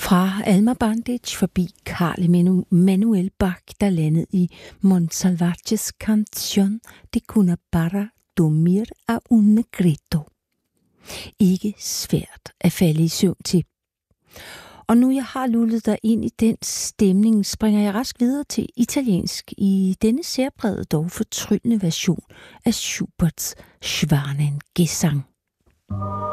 Fra Alma Bandic forbi Carl Emanuel Bach, der landede i Monsalvates canción de Cuna para dormir a un grito. Ikke svært at falde i søvn til. Og nu jeg har lullet dig ind i den stemning, springer jeg rask videre til italiensk i denne særprægede dog fortryllende version af Schuberts Schwanengesang.